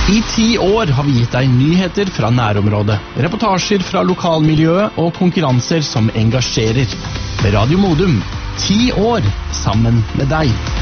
I 10 år har vi gitt deg nyheter fra nærområdet, reportasjer fra lokalmiljøet og konkurranser som engasjerer. Radio Modum, 10 år sammen med deg.